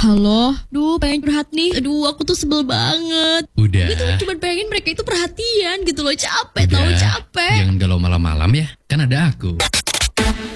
Halo, pengen curhat nih. Aduh, aku tuh sebel banget. Udah. Gue tuh cuma pengen mereka itu perhatian gitu loh. Capek, tahu capek. Jangan galau malam-malam ya, kan ada aku.